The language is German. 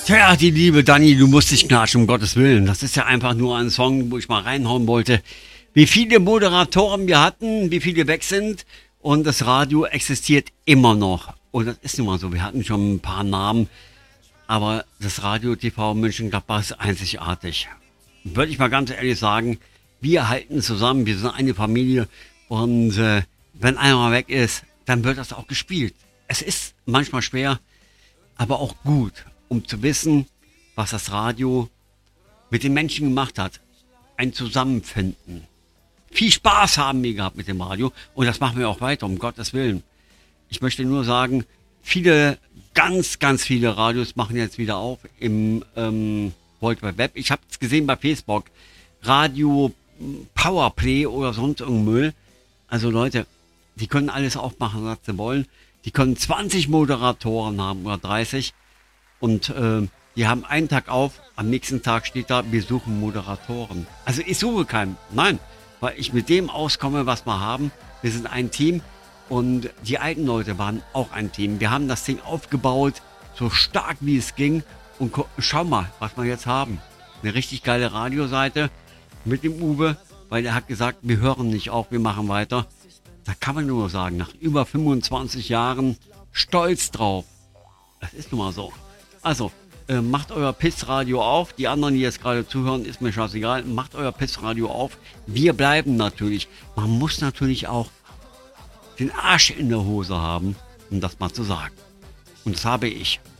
Tja, die liebe Dani, du musst dich knatschen, um Gottes Willen. Das ist ja einfach nur ein Song, wo ich mal reinhauen wollte. Wie viele Moderatoren wir hatten, wie viele weg sind. Und das Radio existiert immer noch. Und das ist nun mal so. Wir hatten schon ein paar Namen. Aber das Radio TV Mönchengladbach ist einzigartig. Würde ich mal ganz ehrlich sagen, wir halten zusammen. Wir sind eine Familie. Und wenn einer mal weg ist, dann wird das auch gespielt. Es ist manchmal schwer, aber auch gut, um zu wissen, was das Radio mit den Menschen gemacht hat. Ein Zusammenfinden. Viel Spaß haben wir gehabt mit dem Radio und das machen wir auch weiter, um Gottes Willen. Ich möchte nur sagen, ganz viele Radios machen jetzt wieder auf im World Wide Web. Ich habe es gesehen bei Facebook. Radio Powerplay oder sonst irgendein Müll. Also Leute, die können alles aufmachen, was sie wollen. Die können 20 Moderatoren haben oder 30. Und die haben einen Tag auf, am nächsten Tag steht da, wir suchen Moderatoren. Also ich suche keinen, nein, weil ich mit dem auskomme, was wir haben. Wir sind ein Team und die alten Leute waren auch ein Team. Wir haben das Ding aufgebaut, so stark wie es ging. Und schau mal, was wir jetzt haben. Eine richtig geile Radioseite mit dem Uwe, weil er hat gesagt, wir hören nicht auf, wir machen weiter. Da kann man nur sagen, nach über 25 Jahren stolz drauf. Das ist nun mal so. Also, macht euer Pissradio auf. Die anderen, die jetzt gerade zuhören, ist mir scheißegal. Macht euer Pissradio auf. Wir bleiben natürlich. Man muss natürlich auch den Arsch in der Hose haben, um das mal zu sagen. Und das habe ich.